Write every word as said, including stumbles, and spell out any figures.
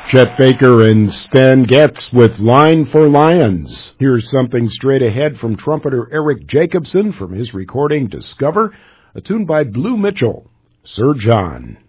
Chet Baker and Stan Getz with Line for Lions. Here's something straight ahead from trumpeter Eric Jacobson from his recording Discover, a tune by Blue Mitchell, Sir John.